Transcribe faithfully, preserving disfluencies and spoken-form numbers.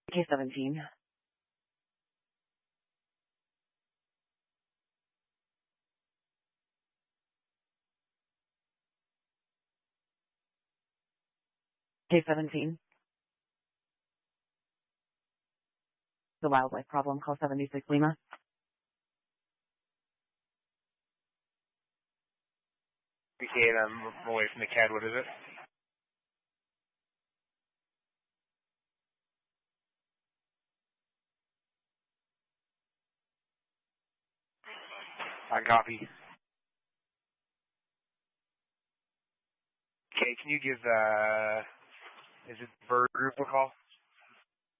K seventeen. K seventeen. The wildlife problem, call seventy-six Lima. Okay, I'm away from the C A D. What is it? I copy. Okay, can you give, uh, is it Bird Group a call?